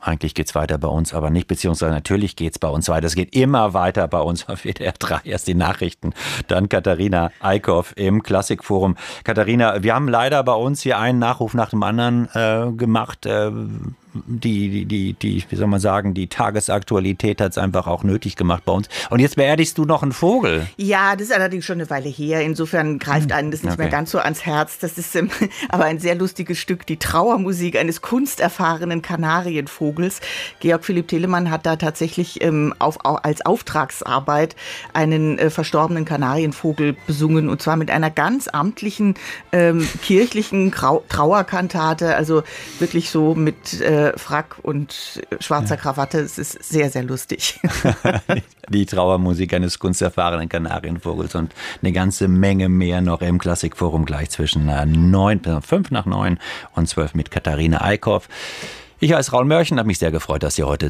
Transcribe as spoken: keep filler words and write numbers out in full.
eigentlich geht's weiter bei uns, aber nicht, beziehungsweise natürlich geht's bei uns weiter. Es geht immer weiter bei uns auf W D R drei. Erst die Nachrichten, dann Katharina Eickhoff im Klassikforum. Katharina, wir haben leider bei uns hier einen Nachruf nach dem anderen äh, gemacht. Äh, Die, die, die, die, wie soll man sagen, die Tagesaktualität hat es einfach auch nötig gemacht bei uns. Und jetzt beerdigst du noch einen Vogel. Ja, das ist allerdings schon eine Weile her. Insofern greift einen das nicht okay. mehr ganz so ans Herz. Das ist ähm, aber ein sehr lustiges Stück, die Trauermusik eines kunsterfahrenen Kanarienvogels. Georg Philipp Telemann hat da tatsächlich ähm, auf, auf, als Auftragsarbeit einen äh, verstorbenen Kanarienvogel besungen. Und zwar mit einer ganz amtlichen, ähm, kirchlichen Grau- Trauerkantate. Also wirklich so mit äh, Frack und schwarzer ja. Krawatte. Es ist sehr, sehr lustig. Die Trauermusik eines kunsterfahrenen Kanarienvogels und eine ganze Menge mehr noch im Klassikforum gleich zwischen neun, fünf nach neun und zwölf mit Katharina Eickhoff. Ich heiße Raul Mörchen, habe mich sehr gefreut, dass ihr heute